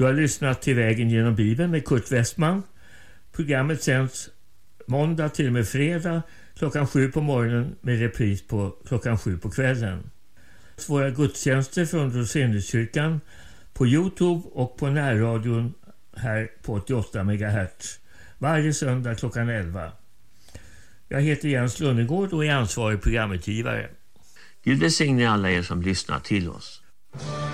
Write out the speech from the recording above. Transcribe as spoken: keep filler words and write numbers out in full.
Du har lyssnat till Vägen genom Bibeln med Kurt Westman. Programmet sänds måndag till och med fredag klockan sju på morgonen med repris på klockan sju på kvällen. Våra gudstjänster från Roseniuskyrkan på YouTube och på närradion här på åttioåtta megahertz varje söndag klockan elva. Jag heter Jens Lundegård och är ansvarig programutgivare. Gud välsigne alla er som lyssnar till oss.